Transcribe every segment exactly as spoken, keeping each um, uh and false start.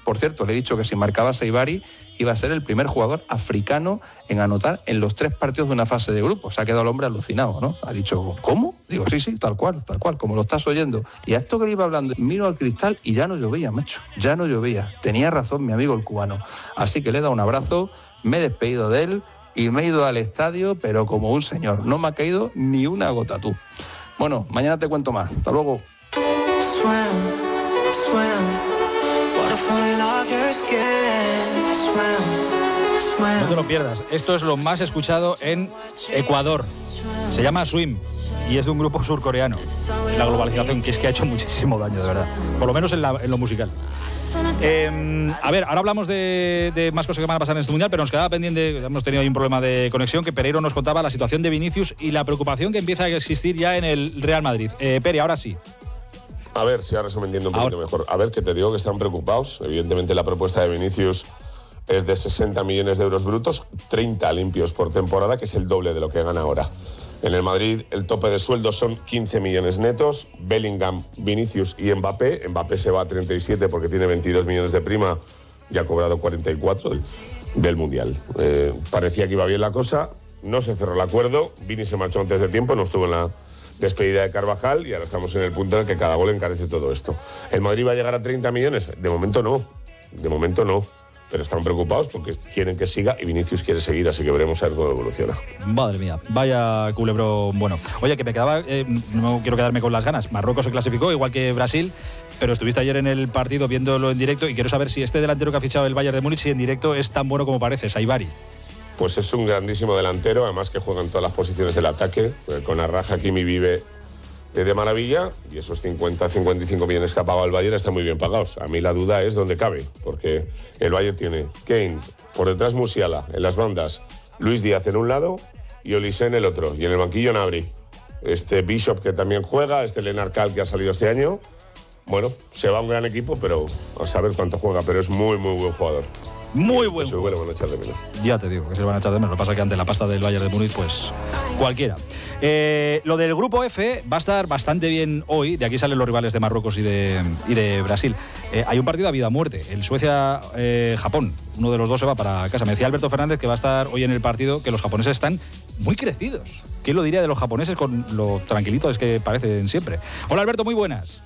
Por cierto, le he dicho que si marcaba Saibari iba a ser el primer jugador africano en anotar en los tres partidos de una fase de grupo. Se ha quedado el hombre alucinado, ¿no? Ha dicho, ¿cómo? Digo, sí, sí, tal cual, tal cual, como lo estás oyendo. Y a esto que le iba hablando, miro al cristal y ya no llovía, macho, ya no llovía. Tenía razón mi amigo el cubano. Así que le he dado un abrazo, me he despedido de él y me he ido al estadio, pero como un señor. No me ha caído ni una gota, tú. Bueno, mañana te cuento más. Hasta luego. No te lo pierdas. Esto es lo más escuchado en Ecuador. Se llama Swim y es de un grupo surcoreano. La globalización, que es que ha hecho muchísimo daño, de verdad. Por lo menos en, la, en lo musical. Eh, a ver, ahora hablamos de, de más cosas que van a pasar en este mundial, pero nos quedaba pendiente, hemos tenido ahí un problema de conexión, que Pereiro nos contaba la situación de Vinicius y la preocupación que empieza a existir ya en el Real Madrid. Eh, Pere, ahora sí. A ver, si ahora se me entiende un poquito ahora mejor. A ver, que te digo que están preocupados. Evidentemente la propuesta de Vinicius es de sesenta millones de euros brutos, treinta limpios por temporada, que es el doble de lo que gana ahora. En el Madrid el tope de sueldo son quince millones netos. Bellingham, Vinicius y Mbappé. Mbappé se va a treinta y siete porque tiene veintidós millones de prima y ha cobrado cuarenta y cuatro del, del Mundial. Eh, parecía que iba bien la cosa, no se cerró el acuerdo. Vini se marchó antes de tiempo, no estuvo en la despedida de Carvajal y ahora estamos en el punto en el que cada gol encarece todo esto. ¿El Madrid va a llegar a treinta millones? De momento no, de momento no. Pero están preocupados porque quieren que siga y Vinicius quiere seguir, así que veremos a ver cómo evoluciona. Madre mía, vaya culebrón bueno. Oye, que me quedaba, eh, no quiero quedarme con las ganas. Marruecos se clasificó, igual que Brasil, pero estuviste ayer en el partido viéndolo en directo y quiero saber si este delantero que ha fichado el Bayern de Múnich, si en directo es tan bueno como parece, Saibari. Pues es un grandísimo delantero, además que juega en todas las posiciones del ataque. Con Arraj, Hakimi vive de maravilla y esos cincuenta, cincuenta y cinco millones que ha pagado el Bayern están muy bien pagados. A mí la duda es dónde cabe, porque el Bayern tiene Kane, por detrás Musiala, en las bandas Luis Díaz en un lado y Olise en el otro, y en el banquillo Gnabry. Este Bishop que también juega, este Lennart Kall que ha salido este año. Bueno, se va un gran equipo, pero a saber cuánto juega, pero es muy, muy buen jugador. Muy buen jugador. Se lo van a echar de menos. Ya te digo que se lo van a echar de menos. Lo que pasa es que ante la pasta del Bayern de Múnich, pues cualquiera. Eh, lo del grupo F va a estar bastante bien hoy. De aquí salen los rivales de Marruecos y de, y de Brasil. Eh, hay un partido a vida o muerte. El Suecia-Japón. Eh, Uno de los dos se va para casa. Me decía Alberto Fernández que va a estar hoy en el partido, que los japoneses están muy crecidos. ¿Quién lo diría de los japoneses con lo tranquilitos que parecen siempre? Hola Alberto, muy buenas.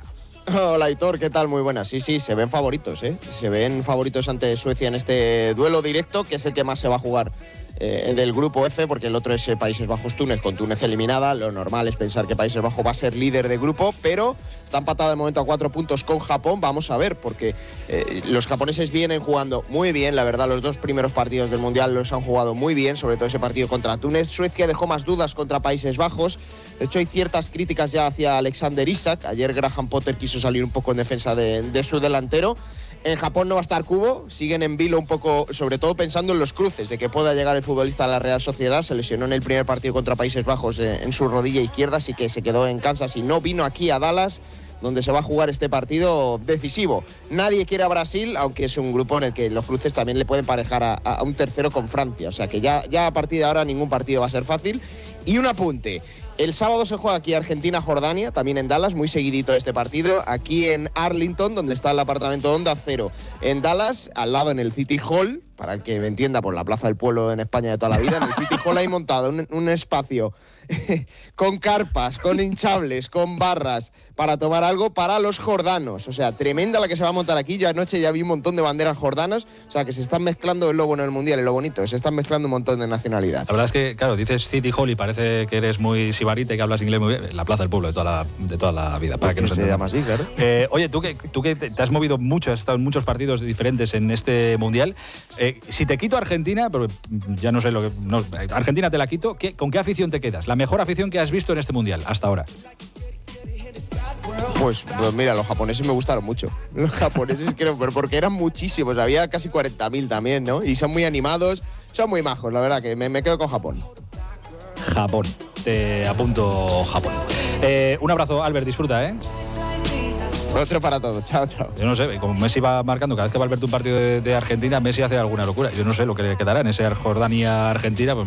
Hola Aitor, ¿qué tal? Muy buenas. Sí, sí, se ven favoritos, ¿eh? Se ven favoritos ante Suecia en este duelo directo, que es el que más se va a jugar eh, del grupo F, porque el otro es eh, Países Bajos-Túnez, con Túnez eliminada. Lo normal es pensar que Países Bajos va a ser líder de grupo, pero está empatado de momento a cuatro puntos con Japón. Vamos a ver, porque eh, los japoneses vienen jugando muy bien, la verdad, los dos primeros partidos del Mundial los han jugado muy bien, sobre todo ese partido contra Túnez. Suecia dejó más dudas contra Países Bajos. De hecho, hay ciertas críticas ya hacia Alexander Isak. Ayer Graham Potter quiso salir un poco en defensa de, de su delantero. En Japón no va a estar Kubo, siguen en vilo un poco, sobre todo pensando en los cruces, de que pueda llegar el futbolista a la Real Sociedad. Se lesionó en el primer partido contra Países Bajos eh, en su rodilla izquierda, así que se quedó en Kansas y no vino aquí a Dallas, donde se va a jugar este partido decisivo. Nadie quiere a Brasil, aunque es un grupo en el que los cruces también le pueden parejar a, a un tercero con Francia. O sea que ya, ya a partir de ahora ningún partido va a ser fácil. Y un apunte. El sábado se juega aquí Argentina-Jordania, también en Dallas, muy seguidito este partido. Aquí en Arlington, donde está el apartamento Onda Cero. En Dallas, al lado en el City Hall, para el que me entienda, por la Plaza del Pueblo en España de toda la vida, en el City Hall hay montado un, un espacio con carpas, con hinchables, con barras, para tomar algo para los jordanos. O sea, tremenda la que se va a montar aquí. Yo anoche ya vi un montón de banderas jordanas. O sea, que se están mezclando, es lo bueno del Mundial, es lo bonito, que se están mezclando un montón de nacionalidades. La verdad es que, claro, dices City Hall y parece que eres muy sibarita y que hablas inglés muy bien. La Plaza del Pueblo de toda la, de toda la vida, para que nos entendamos. Se llama así, claro. Eh, oye, tú que, tú que te, te has movido mucho, has estado en muchos partidos diferentes en este Mundial. Eh, si te quito Argentina, pero ya no sé lo que... No, Argentina te la quito, ¿qué, ¿con qué afición te quedas? La mejor afición que has visto en este Mundial hasta ahora. Pues, pues mira, los japoneses me gustaron mucho. Los japoneses creo, pero porque eran muchísimos, había casi cuarenta mil también, ¿no? Y son muy animados, son muy majos, la verdad, que me, me quedo con Japón. Japón, te apunto Japón. Eh, un abrazo, Albert, disfruta, ¿eh? Otro para todos, chao, chao. Yo no sé, como Messi va marcando, cada vez que va a Albert un partido de, de Argentina, Messi hace alguna locura. Yo no sé lo que le quedará en ese Jordania-Argentina, pues